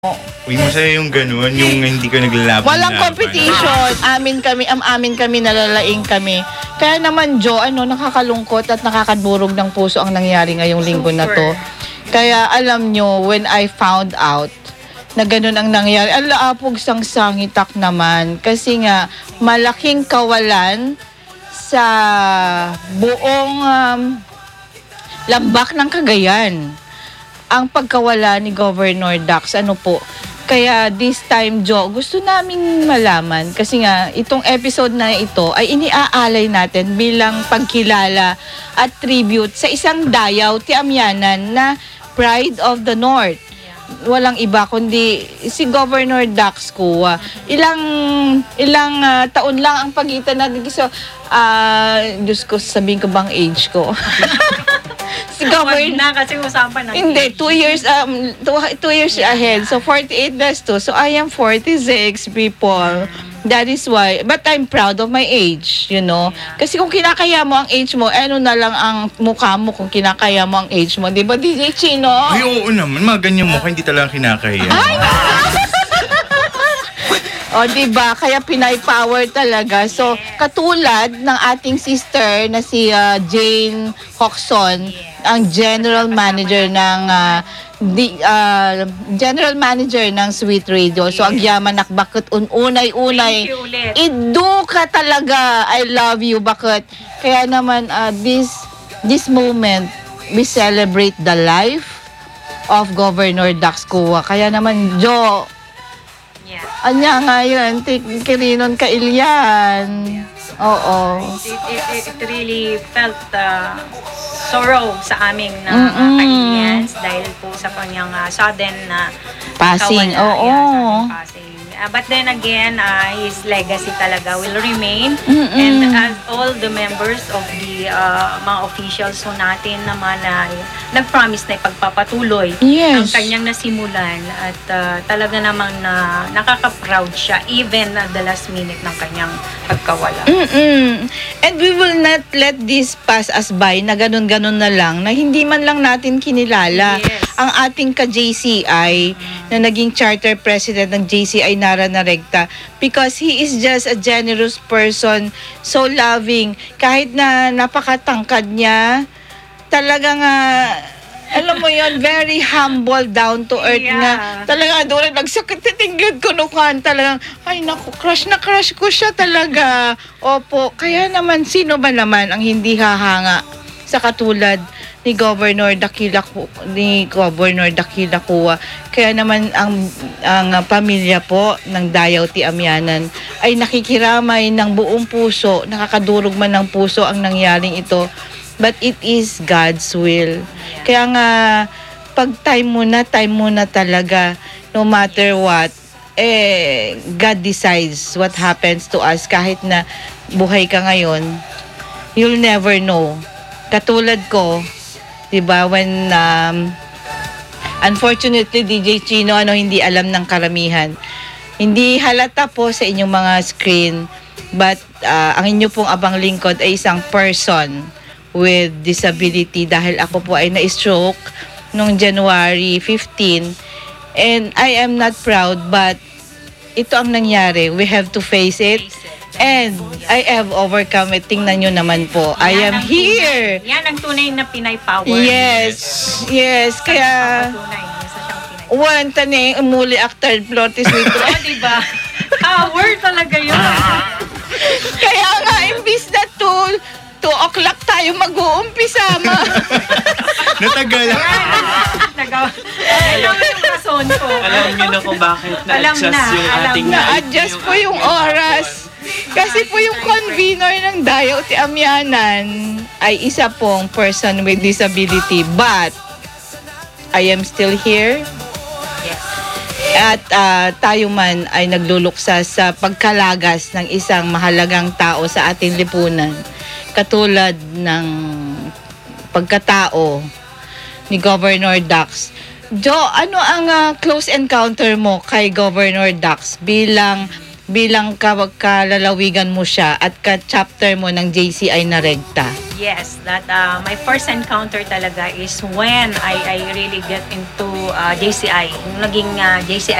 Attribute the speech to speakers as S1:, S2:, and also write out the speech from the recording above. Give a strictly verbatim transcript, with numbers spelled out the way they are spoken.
S1: Uy, masaya yung ganun, yung hindi ka naglalaban.
S2: Walang competition. Amin kami, am amin kami, nalalaing kami. Kaya naman, Jo, ano, nakakalungkot at nakakadurog ng puso ang nangyari ngayong linggo na to. Kaya alam nyo, when I found out na ganun ang nangyari, ala, apog sang sangitak naman. Kasi nga, malaking kawalan sa buong um, lambak ng Cagayan ang pagkawala ni Governor Dax. Ano po? Kaya this time, Jo, gusto naming malaman kasi nga itong episode na ito ay iniaalay natin bilang pagkilala at tribute sa isang dayaw ti Amyanan na Pride of the North. Walang iba kundi si Governor Dax Kua. Ilang ilang uh, taon lang ang pagitan natin. So, uh, Diyos ko, sabihin ko bang age ko? Si Governor
S3: na kasi usapan ng
S2: hindi, two years um two, two years yeah, ahead. So forty-eight plus two. So I am forty-six, people. That is why. But I'm proud of my age, you know. Kasi kung kinakaya mo ang age mo, ano na lang ang mukha mo kung kinakaya mo ang age mo. Di ba, D J Chino?
S1: Ay, oo naman. Mga ganyan mukha, hindi talaga kinakaya.
S2: Ay! O, diba? Kaya Pinay power talaga. So, katulad ng ating sister na si uh, Jane Hoxon, ang general manager ng uh, di, uh, general manager ng Sweet Radio. So, ang yaman nakbakit ununay-unay. Idu ka talaga. I love you. Bakit? Kaya naman, uh, this this moment, we celebrate the life of Governor Dax Kua. Kaya naman, Jo,
S3: yeah.
S2: Anya ngayon, kirinon ka Ilyan. Oo.
S3: It, it, it, it really felt uh, sorrow sa aming na
S2: Mm-mm.
S3: uh, ka-Ilyans dahil po sa kanyang uh, sudden na
S2: Passing,
S3: kawala,
S2: oo.
S3: yeah, sudden passing. Uh, but then again, uh, his legacy talaga will remain.
S2: Mm-mm.
S3: And as all the members of the uh, mga officials so natin naman na uh, nag-promise na ipagpapatuloy
S2: Yes.
S3: ang kanyang nasimulan at uh, talaga namang na nakaka-proud siya even at the last minute ng kanyang pagkawala.
S2: Mm-mm. And we will not let this pass us by na ganun-ganun na lang, na hindi man lang natin kinilala
S3: Yes.
S2: ang ating ka-J C I na naging charter president ng J C I Nara Narecta because he is just a generous person, so loving. Kahit na napakatangkad niya, talagang uh, alam mo yon, very humble, down to earth
S3: Yeah.
S2: nga. Talaga doon nagsakit titinggad ko nukan. Talagang ay naku, crush na crush ko siya talaga. Opo, kaya naman sino ba naman ang hindi hahanga sa katulad ni Governor Dakila ni Governor Dakila Kua. Kaya naman ang ang uh, pamilya po ng Dayaw ti Amyanan ay nakikiramay ng buong puso, nakakadurog man ng puso ang nangyaring ito. But it is God's will. Kaya nga, pag time muna, time muna talaga, no matter what, eh, God decides what happens to us. Kahit na buhay ka ngayon, you'll never know. Katulad ko, diba, when, um, unfortunately, D J Chino, ano, hindi alam ng karamihan. Hindi halata po sa inyong mga screen, but uh, ang inyo pong abang lingkod ay isang person with disability dahil ako po ay na-stroke noong January fifteenth, and I am not proud but ito ang nangyari. We have to face it and I have overcome it. Tingnan nyo naman po. I
S3: Yan
S2: am
S3: ang
S2: here.
S3: Tunay, yan ang tunay na Pinay power.
S2: Yes. Yes. Kaya
S3: Tunay, isa siyang Pinay.
S2: one tani umuli actor plotis nito.
S3: Oh, diba? Power talaga yun.
S2: Kaya nga imbis na to two o'clock tayo mag-uumpisa ma.
S1: Natagal.
S3: Nagawa. Alam mo yung rason ko.
S4: Alam niyo na kung bakit
S3: Alam
S4: na-adjust
S3: na,
S4: yung
S3: alam
S4: ating
S3: na.
S2: Na-adjust po yung oras. Kasi po yung convener ng Dayaw ti Amyanan ay isa pong person with disability. But, I am still here.
S3: Yes.
S2: At uh, tayo man ay nagluluksa sa pagkalagas ng isang mahalagang tao sa ating lipunan. Katulad ng pagkatao ni Governor Dax. Jo, ano ang uh, close encounter mo kay Governor Dax bilang bilang ka- kalalawigan mo siya at ka-chapter mo ng J C I Narecta?
S3: yes, that uh, my first encounter talaga is when I I really get into uh, J C I. Yung naging uh, J C I